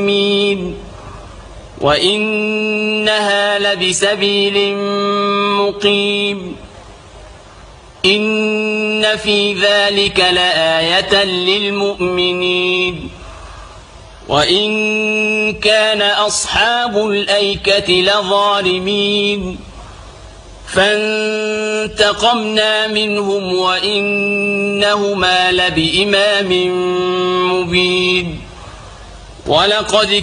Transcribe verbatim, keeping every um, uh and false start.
وإنها لبسبيل مقيم إن في ذلك لآية للمؤمنين وإن كان أصحاب الأيكة لظالمين فانتقمنا منهم وإنهما لبإمام مبين ولقد